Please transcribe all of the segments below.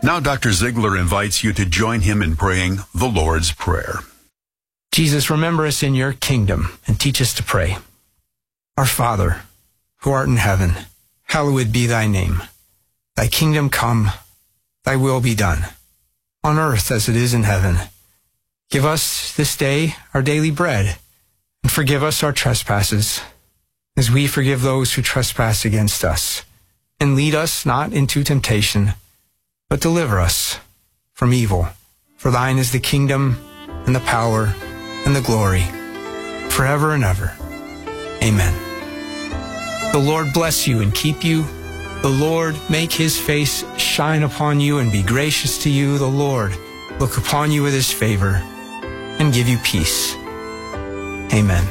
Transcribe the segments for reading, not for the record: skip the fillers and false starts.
Now Dr. Ziegler invites you to join him in praying the Lord's Prayer. Jesus, remember us in your kingdom and teach us to pray. Our Father, who art in heaven, hallowed be thy name. Thy kingdom come, thy will be done, on earth as it is in heaven. Give us this day our daily bread, and forgive us our trespasses, as we forgive those who trespass against us. And lead us not into temptation, but deliver us from evil. For thine is the kingdom, and the power, and the glory, forever and ever. Amen. The Lord bless you and keep you. The Lord make his face shine upon you and be gracious to you. The Lord look upon you with his favor and give you peace. Amen.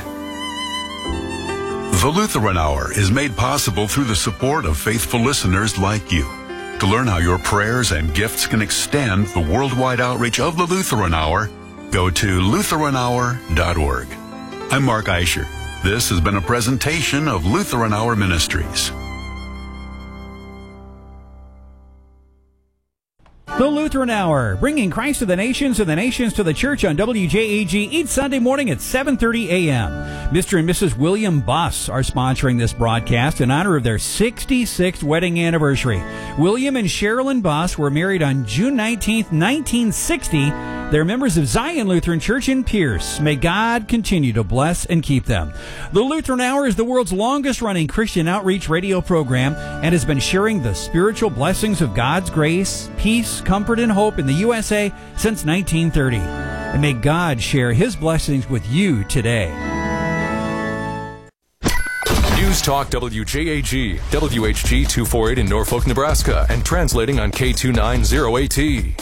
The Lutheran Hour is made possible through the support of faithful listeners like you. To learn how your prayers and gifts can extend the worldwide outreach of the Lutheran Hour, go to LutheranHour.org. I'm Mark Eicher. This has been a presentation of Lutheran Hour Ministries. The Lutheran Hour, bringing Christ to the nations and the nations to the church on WJAG each Sunday morning at 7:30 a.m. Mr. and Mrs. William Buss are sponsoring this broadcast in honor of their 66th wedding anniversary. William and Sherilyn Buss were married on June 19th, 1960. They're members of Zion Lutheran Church in Pierce. May God continue to bless and keep them. The Lutheran Hour is the world's longest-running Christian outreach radio program and has been sharing the spiritual blessings of God's grace, peace, comfort, and hope in the USA since 1930. And may God share his blessings with you today. News Talk WJAG, WHG 248 in Norfolk, Nebraska, and translating on K290AT.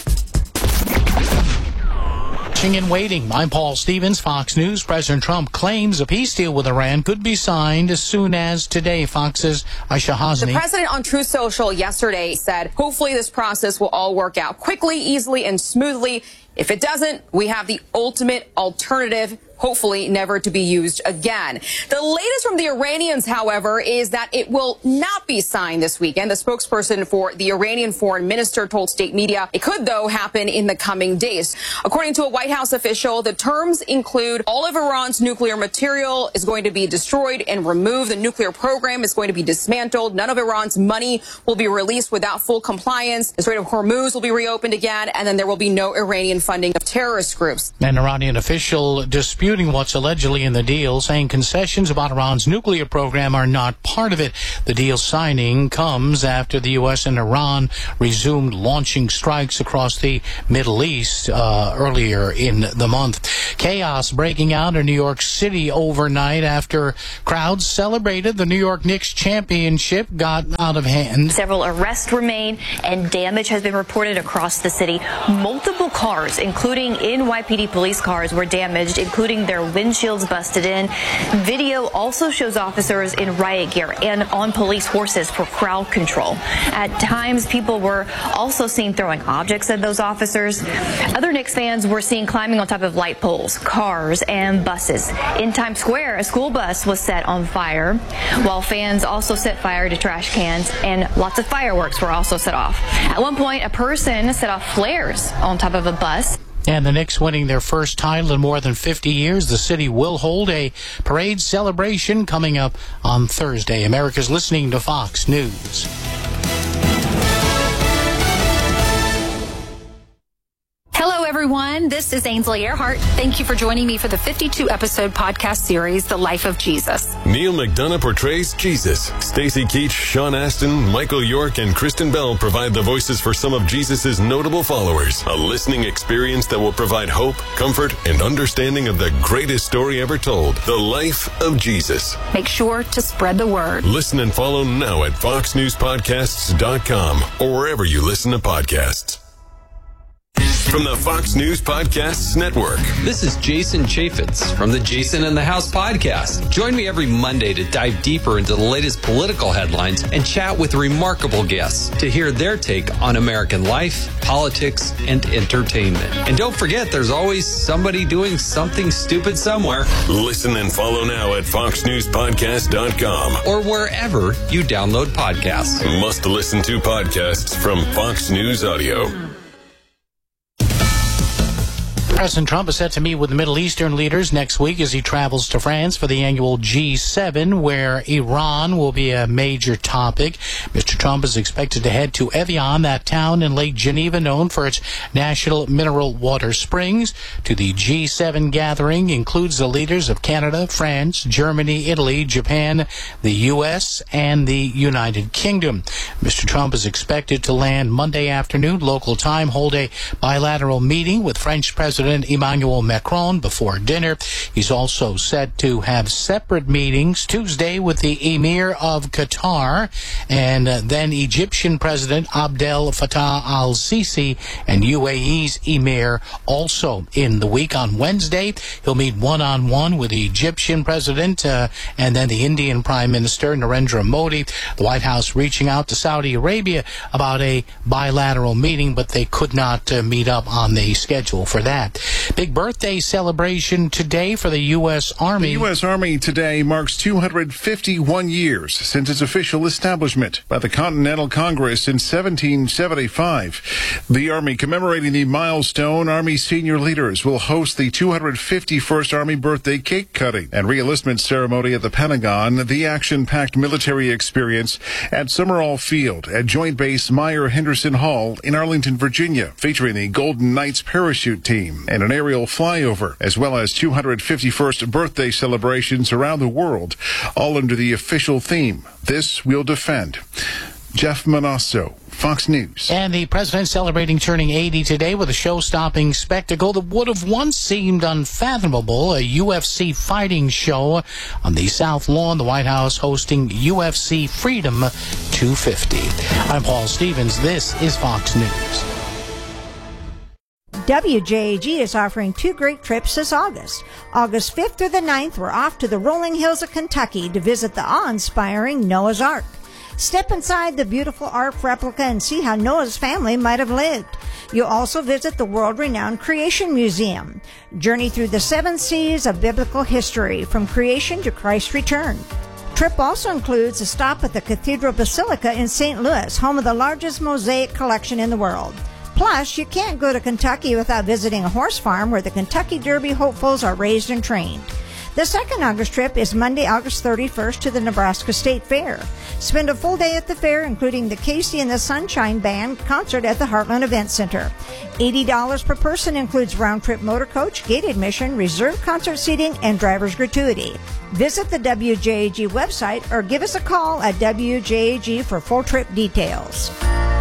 In waiting. I'm Paul Stevens, Fox News. President Trump claims a peace deal with Iran could be signed as soon as today. Fox's Aisha Hasni. The president on Truth Social yesterday said, hopefully this process will all work out quickly, easily, and smoothly. If it doesn't, we have the ultimate alternative, hopefully never to be used again. The latest from the Iranians, however, is that it will not be signed this weekend. The spokesperson for the Iranian foreign minister told state media it could, though, happen in the coming days. According to a White House official, the terms include all of Iran's nuclear material is going to be destroyed and removed. The nuclear program is going to be dismantled. None of Iran's money will be released without full compliance. The Strait of Hormuz will be reopened again, and then there will be no Iranian funding of terrorist groups. An Iranian official disputing what's allegedly in the deal, saying concessions about Iran's nuclear program are not part of it. The deal signing comes after the U.S. and Iran resumed launching strikes across the Middle East earlier in the month. Chaos breaking out in New York City overnight after crowds celebrated the New York Knicks championship got out of hand. Several arrests remain and damage has been reported across the city. Multiple cars, including NYPD police cars, were damaged, including their windshields busted in. Video also shows officers in riot gear and on police horses for crowd control. At times, people were also seen throwing objects at those officers. Other Knicks fans were seen climbing on top of light poles, cars, and buses. In Times Square, a school bus was set on fire, while fans also set fire to trash cans, and lots of fireworks were also set off. At one point, a person set off flares on top of a bus. And the Knicks winning their first title in more than 50 years. The city will hold a parade celebration coming up on Thursday. America's listening to Fox News. Hello, everyone. This is Ainsley Earhart. Thank you for joining me for the 52-episode podcast series, The Life of Jesus. Neil McDonough portrays Jesus. Stacy Keach, Sean Astin, Michael York, and Kristen Bell provide the voices for some of Jesus' notable followers. A listening experience that will provide hope, comfort, and understanding of the greatest story ever told, The Life of Jesus. Make sure to spread the word. Listen and follow now at foxnewspodcasts.com or wherever you listen to podcasts. from the Fox News Podcasts Network. This is Jason Chaffetz from the Jason in the House podcast. Join me every Monday to dive deeper into the latest political headlines and chat with remarkable guests to hear their take on American life, politics, and entertainment. And don't forget, there's always somebody doing something stupid somewhere. Listen and follow now at foxnewspodcast.com or wherever you download podcasts. Must listen to podcasts from Fox News Audio. President Trump is set to meet with the Middle Eastern leaders next week as he travels to France for the annual G7, where Iran will be a major topic. Mr. Trump is expected to head to Evian, that town in Lake Geneva known for its natural mineral water springs. To the G7 gathering includes the leaders of Canada, France, Germany, Italy, Japan, the U.S., and the United Kingdom. Mr. Trump is expected to land Monday afternoon, local time, hold a bilateral meeting with French President Emmanuel Macron before dinner. He's also set to have separate meetings Tuesday with the Emir of Qatar and then Egyptian President Abdel Fattah al-Sisi and UAE's Emir also in the week. On Wednesday, he'll meet one-on-one with the Egyptian President and then the Indian Prime Minister Narendra Modi. The White House reaching out to Saudi Arabia about a bilateral meeting, but they could not meet up on the schedule for that. Big birthday celebration today for the U.S. Army. The U.S. Army today marks 251 years since its official establishment by the Continental Congress in 1775. The Army commemorating the milestone, Army senior leaders will host the 251st Army birthday cake cutting and re-enlistment ceremony at the Pentagon, the action-packed military experience at Summerall Field at Joint Base Meyer-Henderson Hall in Arlington, Virginia, featuring the Golden Knights parachute team and an aerial flyover, as well as 251st birthday celebrations around the world, all under the official theme, This We'll Defend. Jeff Manasso, Fox News. And the president celebrating turning 80 today with a show-stopping spectacle that would have once seemed unfathomable, a UFC fighting show on the South Lawn, the White House hosting UFC Freedom 250. I'm Paul Stevens. This is Fox News. WJAG is offering 2 great trips this August. August 5th through the 9th, we're off to the rolling hills of Kentucky to visit the awe-inspiring Noah's Ark. Step inside the beautiful Ark replica and see how Noah's family might have lived. You'll also visit the world-renowned Creation Museum. Journey through the 7 seas of biblical history, from creation to Christ's return. Trip also includes a stop at the Cathedral Basilica in St. Louis, home of the largest mosaic collection in the world. Plus, you can't go to Kentucky without visiting a horse farm where the Kentucky Derby hopefuls are raised and trained. The second August trip is Monday, August 31st to the Nebraska State Fair. Spend a full day at the fair, including the Casey and the Sunshine Band concert at the Heartland Event Center. $80 per person includes round-trip motor coach, gate admission, reserved concert seating, and driver's gratuity. Visit the WJAG website or give us a call at WJAG for full trip details.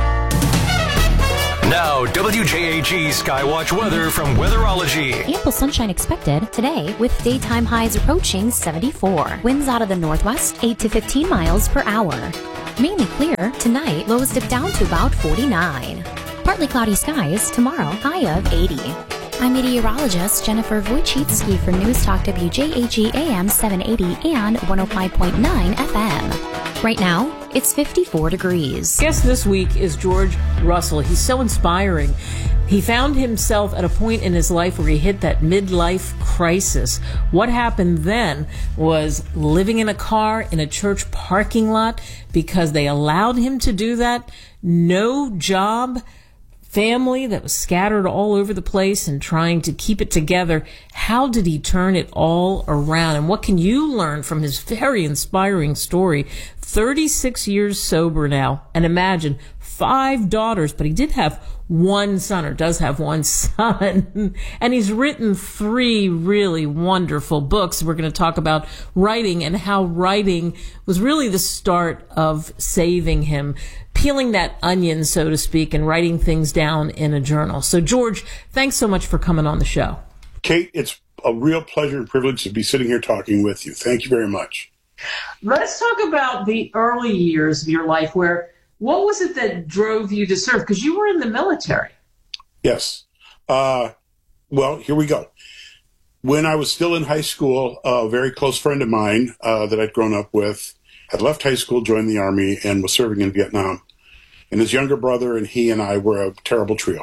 Now, WJAG Skywatch weather from Weatherology. Ample sunshine expected today with daytime highs approaching 74. Winds out of the northwest, 8 to 15 miles per hour. Mainly clear tonight, lows dip down to about 49. Partly cloudy skies tomorrow, high of 80. I'm meteorologist Jennifer Wojcicki for News Talk WJAG AM 780 and 105.9 FM. Right now, it's 54 degrees. Guest this week is George Russell. He's so inspiring. He found himself at a point in his life where he hit that midlife crisis. What happened then was living in a car in a church parking lot because they allowed him to do that. No job. Family that was scattered all over the place and trying to keep it together. How did he turn it all around? And what can you learn from his very inspiring story? 36 years sober now. And imagine 5 daughters, but he did have one son, or does have one son. And he's written 3 really wonderful books. We're going to talk about writing and how writing was really the start of saving him, peeling that onion, so to speak, and writing things down in a journal. So, George, thanks so much for coming on the show. Kate, it's a real pleasure and privilege to be sitting here talking with you. Thank you very much. Let's talk about the early years of your life. What was it that drove you to serve? Because you were in the military. Yes. Well, here we go. When I was still in high school, a very close friend of mine that I'd grown up with had left high school, joined the Army, and was serving in Vietnam. And his younger brother and he and I were a terrible trio.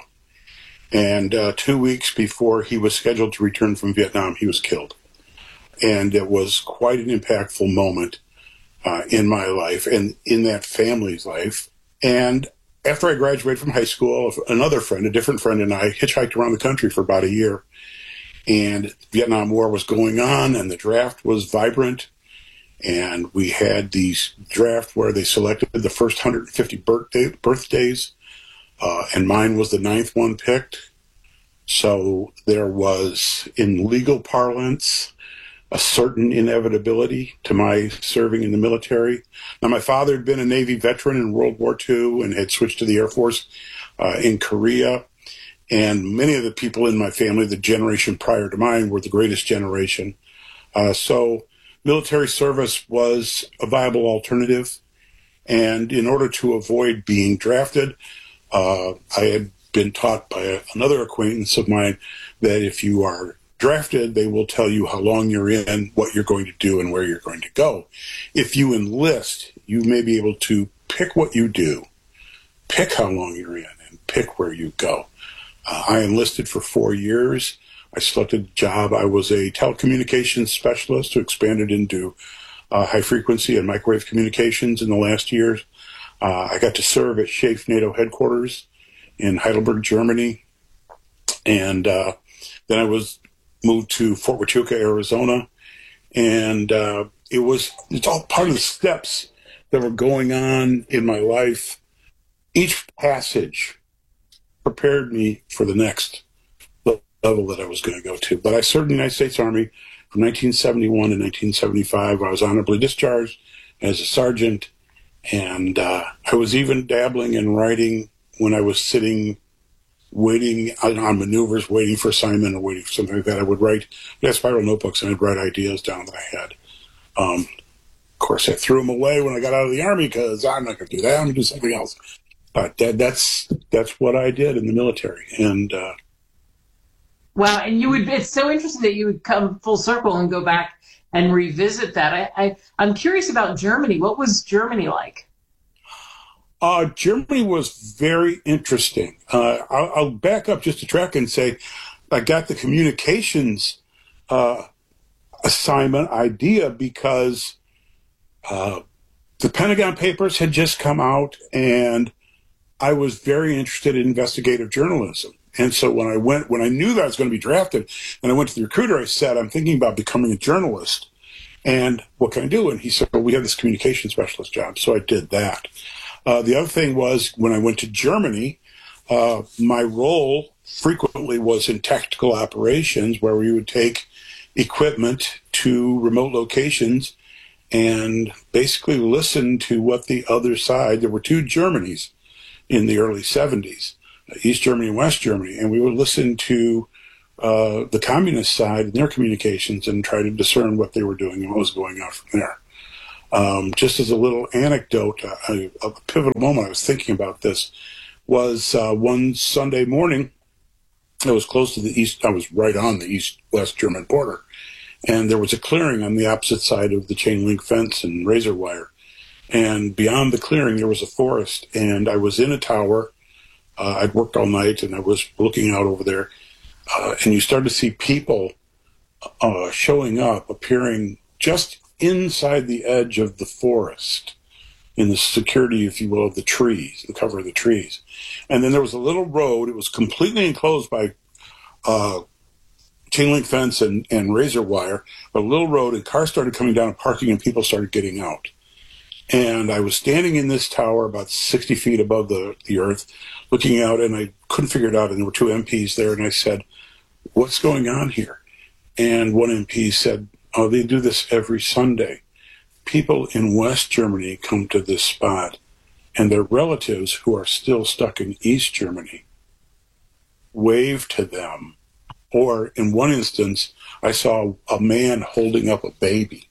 And 2 weeks before he was scheduled to return from Vietnam, he was killed. And it was quite an impactful moment in my life and in that family's life. And after I graduated from high school, another friend, a different friend, and I hitchhiked around the country for about a year. And the Vietnam War was going on, and the draft was vibrant. And we had these draft where they selected the first 150 birthdays, and mine was the 9th one picked. So there was, in legal parlance, a certain inevitability to my serving in the military. Now, my father had been a Navy veteran in World War II and had switched to the Air Force in Korea. And many of the people in my family, the generation prior to mine, were the greatest generation. So military service was a viable alternative. And in order to avoid being drafted, I had been taught by another acquaintance of mine that if you are drafted, they will tell you how long you're in, what you're going to do, and where you're going to go. If you enlist, you may be able to pick what you do, pick how long you're in, and pick where you go. I enlisted for 4 years. I selected a job. I was a telecommunications specialist who expanded into high-frequency and microwave communications in the last years. I got to serve at SHAEF NATO headquarters in Heidelberg, Germany. And then I was moved to Fort Huachuca, Arizona. And it's all part of the steps that were going on in my life. Each passage prepared me for the next level that I was going to go to. But I served in the United States Army from 1971 to 1975. I was honorably discharged as a sergeant. And I was even dabbling in writing when I was sitting, waiting on maneuvers, waiting for assignment or waiting for something like that. I would write, I had spiral notebooks, and I'd write ideas down that I had. Of course, I threw them away when I got out of the Army because I'm not going to do that. I'm going to do something else. But that's what I did in the military. And wow, and it's so interesting that you would come full circle and go back and revisit that. I'm curious about Germany. What was Germany like? Germany was very interesting. I'll back up just a track and say I got the communications assignment idea because the Pentagon Papers had just come out, and I was very interested in investigative journalism. And so when I knew that I was going to be drafted, and I went to the recruiter, I said, I'm thinking about becoming a journalist. And what can I do? And he said, well, we have this communication specialist job. So I did that. The other thing was when I went to Germany, my role frequently was in tactical operations where we would take equipment to remote locations and basically listen to what the other side, there were two Germanys in the early 70s, East Germany and West Germany, and we would listen to the communist side and their communications and try to discern what they were doing and what was going on from there. Just as a little anecdote, a pivotal moment I was thinking about this was one Sunday morning. I was close to the east. I was right on the east-west German border, and there was a clearing on the opposite side of the chain link fence and razor wire. And beyond the clearing, there was a forest, and I was in a tower. I'd worked all night, and I was looking out over there, and you started to see people showing up, appearing just inside the edge of the forest, in the security, if you will, of the trees, the cover of the trees. And then there was a little road. It was completely enclosed by chain link fence and razor wire, a little road, and cars started coming down and parking, and people started getting out. And I was standing in this tower about 60 feet above the earth, looking out, and I couldn't figure it out. And there were two MPs there, and I said, what's going on here? And one MP said, oh, they do this every Sunday. People in West Germany come to this spot, and their relatives who are still stuck in East Germany wave to them. Or in one instance, I saw a man holding up a baby.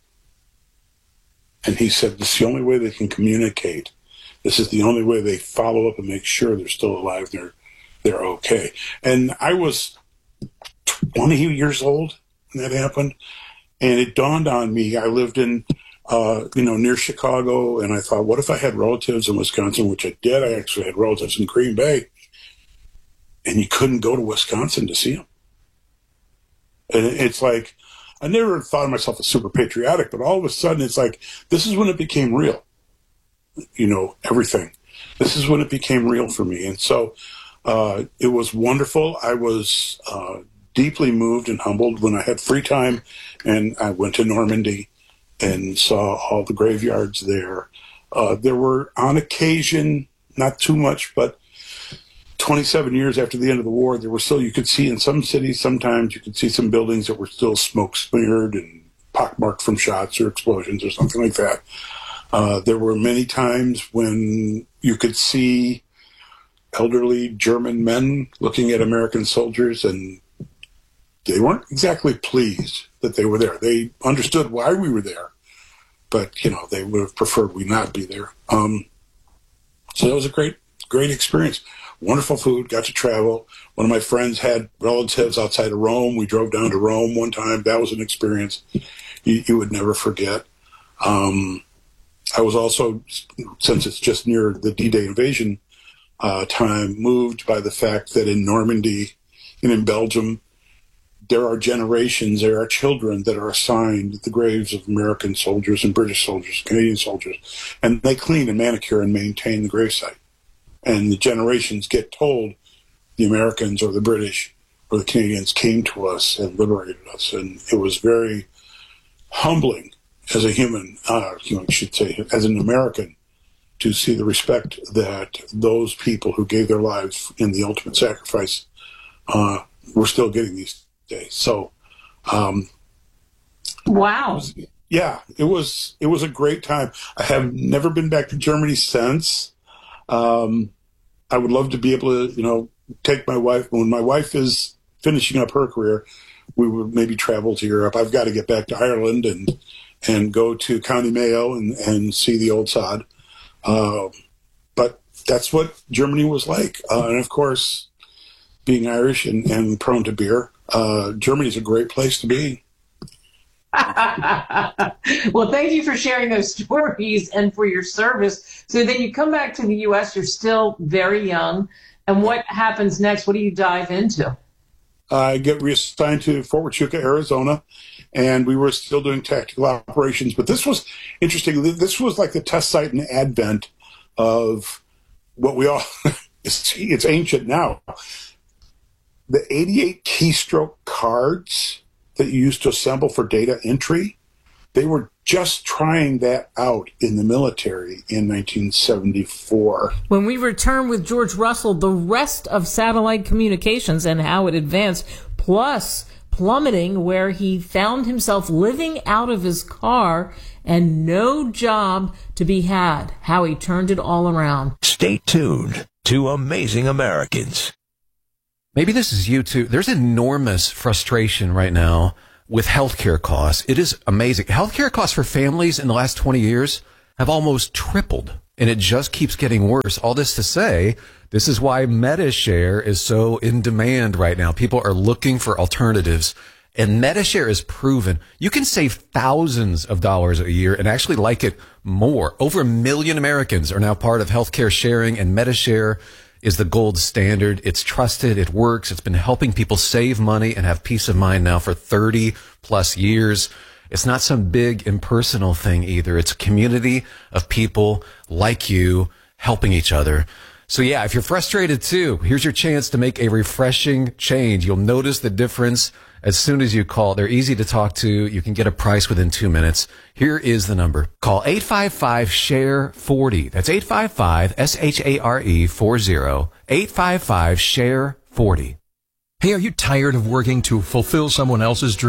And he said, this is the only way they can communicate. This is the only way they follow up and make sure they're still alive, they're they're okay. And I was 20 years old when that happened, and it dawned on me. I lived in, near Chicago, and I thought, what if I had relatives in Wisconsin, which I did. I actually had relatives in Green Bay, and you couldn't go to Wisconsin to see them. And it's like, I never thought of myself as super patriotic, but all of a sudden it's like, this is when it became real. Everything. This is when it became real for me. And so it was wonderful. I was deeply moved and humbled when I had free time, and I went to Normandy and saw all the graveyards there. There were, on occasion, not too much, but 27 years after the end of the war, there were still, you could see in some cities, sometimes you could see some buildings that were still smoke smeared and pockmarked from shots or explosions or something like that. There were many times when you could see elderly German men looking at American soldiers, and they weren't exactly pleased that they were there. They understood why we were there, but, they would have preferred we not be there. So that was a great experience. Wonderful food, got to travel. One of my friends had relatives outside of Rome. We drove down to Rome one time. That was an experience you would never forget. I was also, since it's just near the D-Day invasion time, moved by the fact that in Normandy and in Belgium, there are generations, there are children that are assigned the graves of American soldiers and British soldiers, Canadian soldiers, and they clean and manicure and maintain the gravesite. And the generations get told the Americans or the British or the Canadians came to us and liberated us. And it was very humbling as a human, I should say, as an American, to see the respect that those people who gave their lives in the ultimate sacrifice were still getting these days. So, wow. It was a great time. I have never been back to Germany since. I would love to be able to, take my wife. When my wife is finishing up her career, we would maybe travel to Europe. I've got to get back to Ireland and go to County Mayo and see the old sod. But that's what Germany was like. And of course, being Irish and prone to beer, Germany is a great place to be. Well, thank you for sharing those stories and for your service. So then you come back to the U.S., you're still very young. And what happens next? What do you dive into? I get reassigned to Fort Huachuca, Arizona, and we were still doing tactical operations. But this was interesting. This was like the test site and advent of what we all, it's ancient now. The 88 keystroke cards that you used to assemble for data entry, they were just trying that out in the military in 1974. When we return with George Russell, the rest of satellite communications and how it advanced, plus plummeting, where he found himself living out of his car and no job to be had, how he turned it all around. Stay tuned to Amazing Americans. Maybe this is you too. There's enormous frustration right now with healthcare costs. It is amazing. Healthcare costs for families in the last 20 years have almost tripled, and it just keeps getting worse. All this to say, this is why MediShare is so in demand right now. People are looking for alternatives, and MediShare is proven. You can save thousands of dollars a year and actually like it more. Over 1 million Americans are now part of healthcare sharing, and MediShare is the gold standard. It's trusted. It works. It's been helping people save money and have peace of mind now for 30 plus years. It's not some big impersonal thing either. It's a community of people like you helping each other. So yeah, if you're frustrated too, here's your chance to make a refreshing change. You'll notice the difference as soon as you call. They're easy to talk to. You can get a price within 2 minutes. Here is the number. Call 855-SHARE-40. That's 855-SHARE-40. 855-SHARE-40. Hey, are you tired of working to fulfill someone else's dream?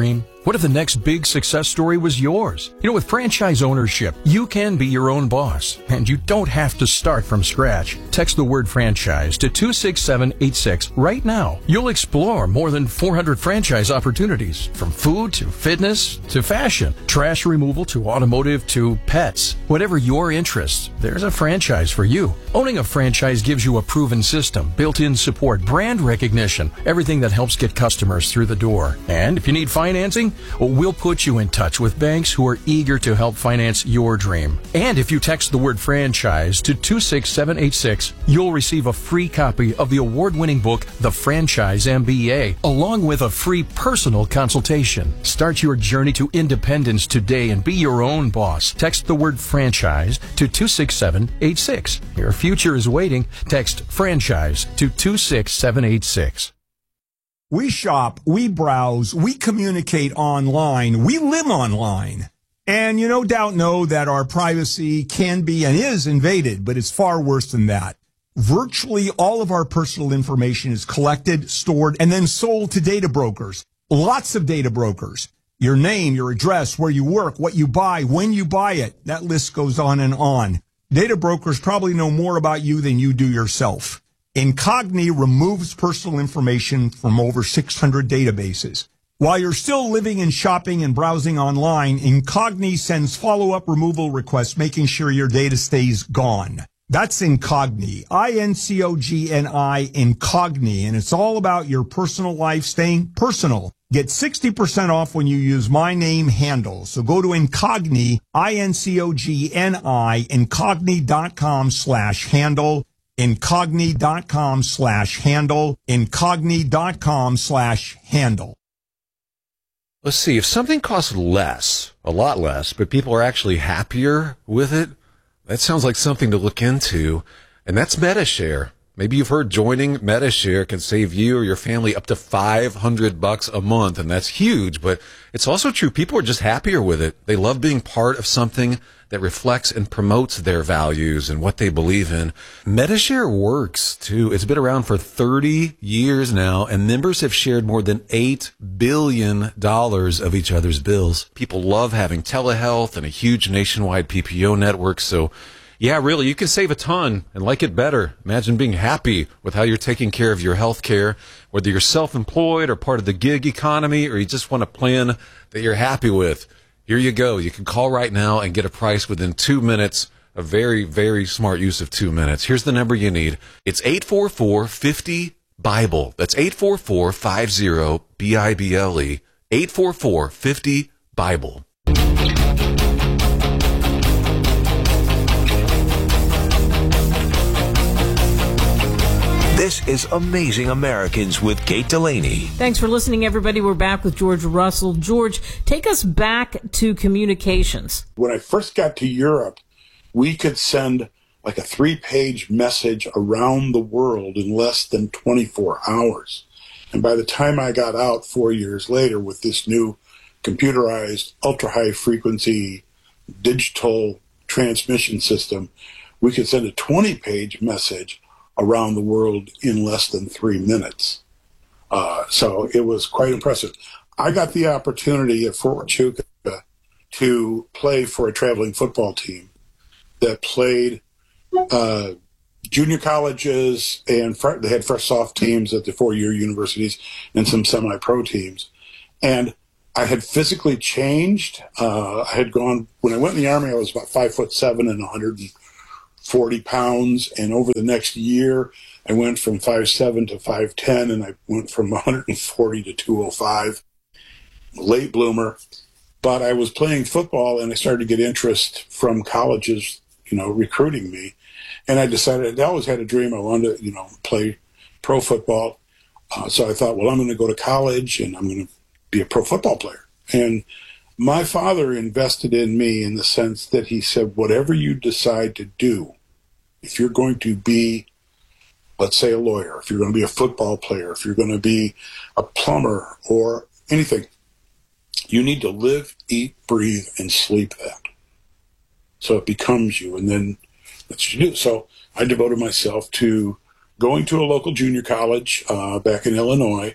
What if the next big success story was yours? You know, with franchise ownership, you can be your own boss, and you don't have to start from scratch. Text the word franchise to 26786 right now. You'll explore more than 400 franchise opportunities, from food to fitness to fashion, trash removal to automotive to pets. Whatever your interests, there's a franchise for you. Owning a franchise gives you a proven system, built-in support, brand recognition, everything that helps get customers through the door. And if you need financing, we'll put you in touch with banks who are eager to help finance your dream. And if you text the word franchise to 26786, you'll receive a free copy of the award-winning book, The Franchise MBA, along with a free personal consultation. Start your journey to independence today and be your own boss. Text the word franchise to 26786. Your future is waiting. Text franchise to 26786. We shop, we browse, we communicate online, we live online. And you no doubt know that our privacy can be and is invaded, but it's far worse than that. Virtually all of our personal information is collected, stored, and then sold to data brokers. Lots of data brokers. Your name, your address, where you work, what you buy, when you buy it. That list goes on and on. Data brokers probably know more about you than you do yourself. Incogni removes personal information from over 600 databases. While you're still living and shopping and browsing online, Incogni sends follow-up removal requests, making sure your data stays gone. That's Incogni, I-N-C-O-G-N-I, Incogni, and it's all about your personal life staying personal. Get 60% off when you use my name handle. So go to Incogni, I-N-C-O-G-N-I, incogni.com/handle. Incogni.com/handle, incogni.com/handle. Let's see, if something costs less, a lot less, but people are actually happier with it, that sounds like something to look into, and that's MediShare. Maybe you've heard joining MediShare can save you or your family up to $500 a month, and that's huge, but it's also true. People are just happier with it. They love being part of something that reflects and promotes their values and what they believe in. MediShare works, too. It's been around for 30 years now, and members have shared more than $8 billion of each other's bills. People love having telehealth and a huge nationwide PPO network, so yeah, really, you can save a ton and like it better. Imagine being happy with how you're taking care of your health care, whether you're self-employed or part of the gig economy, or you just want a plan that you're happy with. Here you go. You can call right now and get a price within 2 minutes. A very, very smart use of 2 minutes. Here's the number you need. It's 844-50-BIBLE. That's 844-50-BIBLE. 844-50-BIBLE. This is Amazing Americans with Kate Delaney. Thanks for listening, everybody. We're back with George Russell. George, take us back to communications. When I first got to Europe, we could send like a 3-page message around the world in less than 24 hours. And by the time I got out 4 years later with this new computerized, ultra-high frequency digital transmission system, we could send a 20-page message around the world in less than 3 minutes. So it was quite impressive. I got the opportunity at Fort Huachuca to play for a traveling football team that played junior colleges, and they had fresh soft teams at the 4-year universities and some semi-pro teams. And I had physically changed. I had gone, when I went in the Army, I was about 5'7" and 140 pounds. And over the next year, I went from 5'7" to 5'10", and I went from 140 to 205. Late bloomer. But I was playing football, and I started to get interest from colleges, recruiting me. And I decided, I always had a dream. I wanted to, play pro football. So I thought, well, I'm going to go to college, and I'm going to be a pro football player. And my father invested in me in the sense that he said, whatever you decide to do, if you're going to be, let's say, a lawyer, if you're going to be a football player, if you're going to be a plumber or anything, you need to live, eat, breathe, and sleep that. So it becomes you, and then that's what you do. So I devoted myself to going to a local junior college back in Illinois,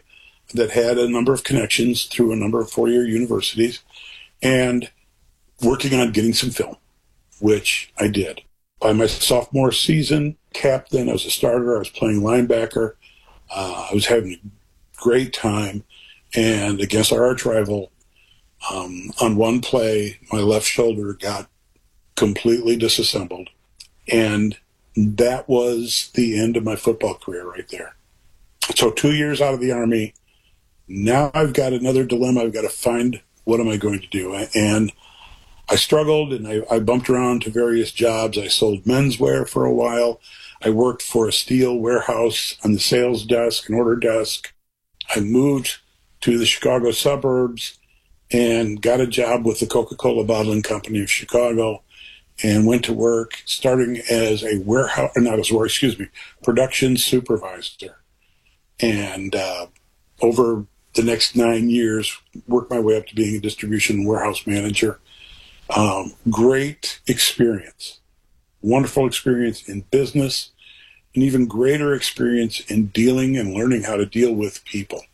that had a number of connections through a number of four-year universities and working on getting some film, which I did. By my sophomore season, captain, I was a starter, I was playing linebacker. I was having a great time. And against our arch rival, on one play, my left shoulder got completely disassembled. And that was the end of my football career right there. So 2 years out of the Army, now I've got another dilemma. I've got to find, what am I going to do? And I struggled, and I bumped around to various jobs. I sold menswear for a while. I worked for a steel warehouse on the sales desk, an order desk. I moved to the Chicago suburbs and got a job with the Coca-Cola Bottling Company of Chicago and went to work starting as a production supervisor. And over the next 9 years, worked my way up to being a distribution warehouse manager. Great experience, wonderful experience in business, an even greater experience in dealing and learning how to deal with people.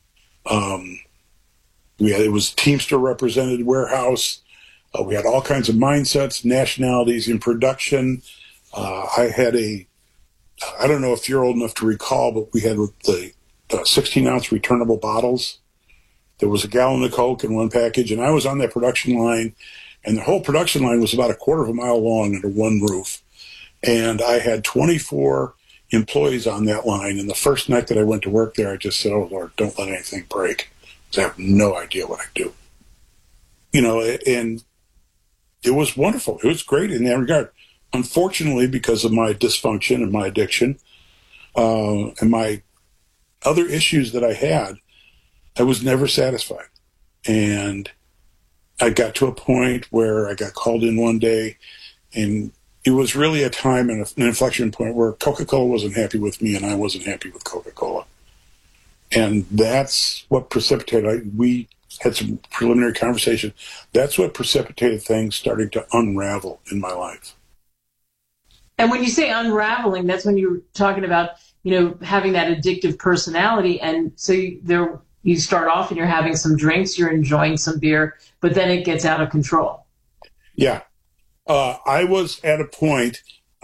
It was Teamster represented warehouse. We had all kinds of mindsets, nationalities in production. I had I don't know if you're old enough to recall, but we had the 16-ounce returnable bottles. There was a gallon of Coke in one package, and I was on that production line, and the whole production line was about a quarter of a mile long under one roof. And I had 24 employees on that line, and the first night that I went to work there, I just said, "Oh, Lord, don't let anything break," because I have no idea what I do. And it was wonderful. It was great in that regard. Unfortunately, because of my dysfunction and my addiction and my other issues that I had, I was never satisfied. And I got to a point where I got called in one day, and it was really a time and an inflection point where Coca-Cola wasn't happy with me and I wasn't happy with Coca-Cola. And that's what precipitated, we had some preliminary conversation. That's what precipitated things starting to unravel in my life. And when you say unraveling, that's when you're talking about, having that addictive personality. And so you start off and you're having some drinks, you're enjoying some beer, but then it gets out of control. Yeah. I was at a point,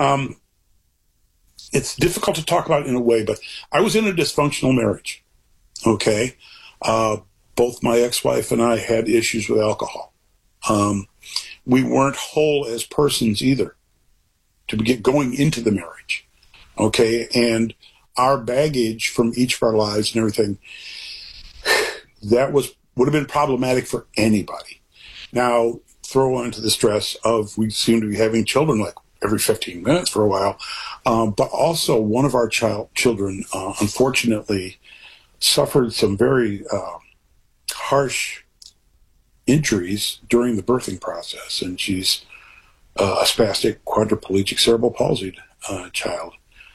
it's difficult to talk about in a way, but I was in a dysfunctional marriage. Okay. Both my ex-wife and I had issues with alcohol. We weren't whole as persons either to get going into the marriage. Okay. And our baggage from each of our lives and everything, that would have been problematic for anybody. Now, throw onto the stress of, we seem to be having children like every 15 minutes for a while. But also one of our children, unfortunately, suffered some very harsh injuries during the birthing process. And she's a spastic quadriplegic cerebral palsied child.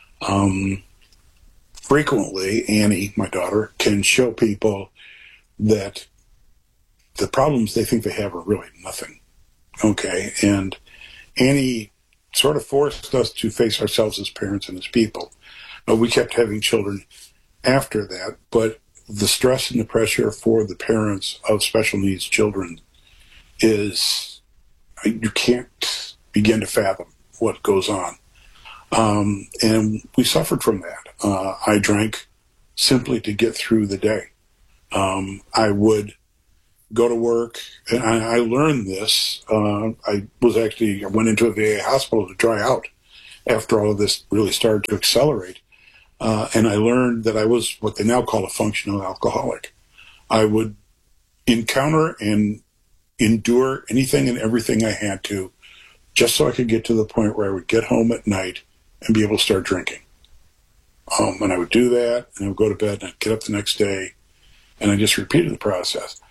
Frequently, Annie, my daughter, can show people that the problems they think they have are really nothing. Okay. And Annie sort of forced us to face ourselves as parents and as people. We kept having children after that, but the stress and the pressure for the parents of special needs children is, you can't begin to fathom what goes on. And we suffered from that. I drank simply to get through the day. I would go to work, and I learned this. I went into a VA hospital to dry out after all of this really started to accelerate. And I learned that I was what they now call a functional alcoholic. I would encounter and endure anything and everything I had to, just so I could get to the point where I would get home at night and be able to start drinking. And I would do that, and I would go to bed, and I'd get up the next day, and I just repeated the process.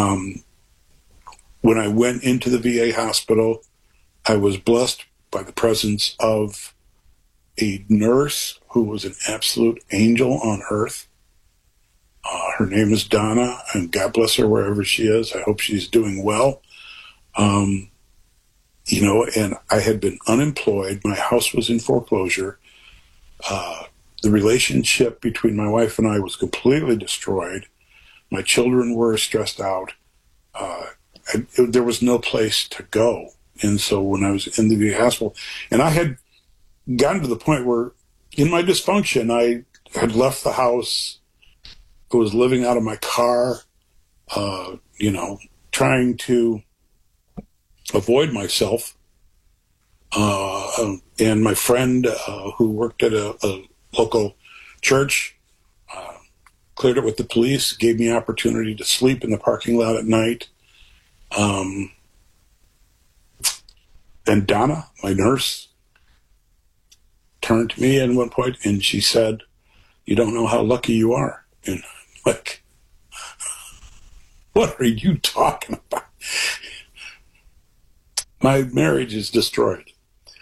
When I went into the VA hospital, I was blessed by the presence of a nurse who was an absolute angel on earth. Her name is Donna, and God bless her wherever she is. I hope she's doing well. And I had been unemployed. My house was in foreclosure. The relationship between my wife and I was completely destroyed. My children were stressed out. There was no place to go. And so when I was in the hospital, and I had gotten to the point where in my dysfunction, I had left the house, I was living out of my car, trying to avoid myself. And my friend who worked at a local church cleared it with the police, gave me opportunity to sleep in the parking lot at night. And Donna, my nurse, turned to me at one point and she said, "You don't know how lucky you are." And I'm like, what are you talking about? My marriage is destroyed.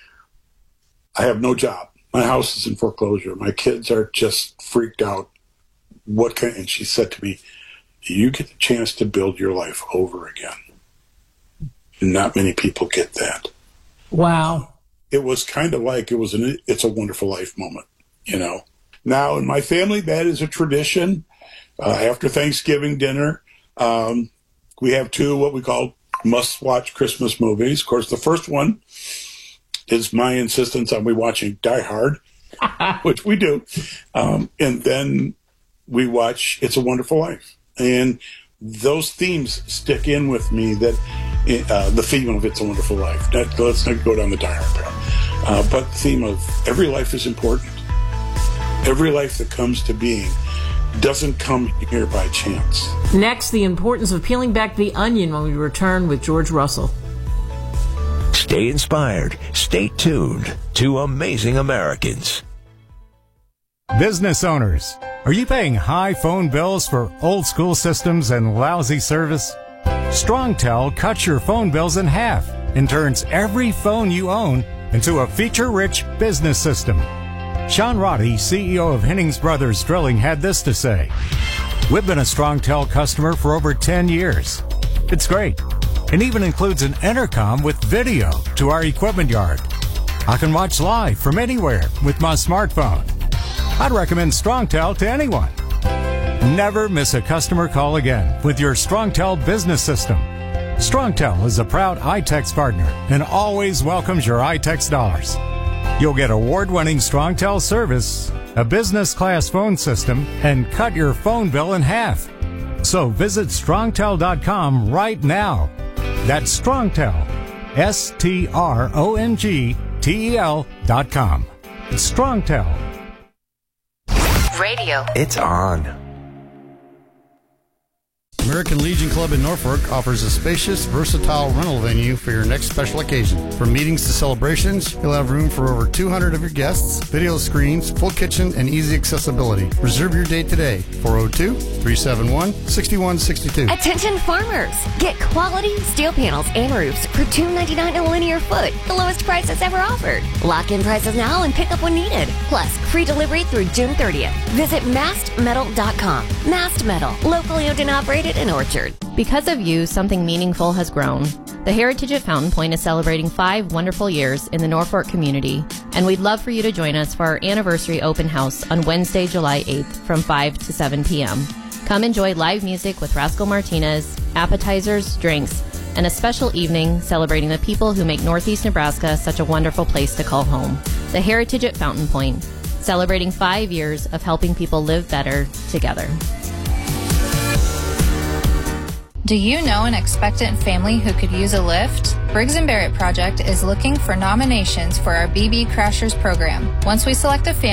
I have no job. My house is in foreclosure. My kids are just freaked out. And she said to me, "You get the chance to build your life over again." Not many people get that. Wow. It was kind of like It's a Wonderful Life moment, Now, in my family, that is a tradition. After Thanksgiving dinner, we have two what we call must-watch Christmas movies. Of course, the first one is my insistence on we watching Die Hard, which we do. And then we watch It's a Wonderful Life. And those themes stick in with me, that the theme of It's a Wonderful Life. Let's not go down the Die Hard path. But the theme of every life is important. Every life that comes to being doesn't come here by chance. Next, the importance of peeling back the onion when we return with George Russell. Stay inspired. Stay tuned to Amazing Americans. Business owners, are you paying high phone bills for old school systems and lousy service? StrongTel cuts your phone bills in half and turns every phone you own into a feature-rich business system. Sean Roddy, CEO of Hennings Brothers Drilling, had this to say: "We've been a StrongTel customer for over 10 years. It's great. It even includes an intercom with video to our equipment yard. I can watch live from anywhere with my smartphone. I'd recommend StrongTel to anyone. Never miss a customer call again with your StrongTel business system. StrongTel is a proud iTex partner and always welcomes your iTex dollars. You'll get award-winning StrongTel service, a business-class phone system, and cut your phone bill in half. So visit StrongTel.com right now. That's StrongTel, StrongTel.com. StrongTel. Radio. It's on. American Legion Club in Norfolk offers a spacious, versatile rental venue for your next special occasion. From meetings to celebrations, you'll have room for over 200 of your guests, video screens, full kitchen, and easy accessibility. Reserve your date today, 402-371-6162. Attention farmers! Get quality steel panels and roofs for $2.99 a linear foot, the lowest prices ever offered. Lock in prices now and pick up when needed. Plus, free delivery through June 30th. Visit mastmetal.com. Mast Metal, locally owned and operated in Orchard. Because of you, something meaningful has grown. The Heritage at Fountain Point is celebrating 5 wonderful years in the Norfolk community, and we'd love for you to join us for our anniversary open house on Wednesday, July 8th from 5 to 7 p.m. Come enjoy live music with Rascal Martinez, appetizers, drinks, and a special evening celebrating the people who make Northeast Nebraska such a wonderful place to call home. The Heritage at Fountain Point, celebrating 5 years of helping people live better together. Do you know an expectant family who could use a lift? Briggs & Barrett Project is looking for nominations for our BB Crashers program. Once we select a family,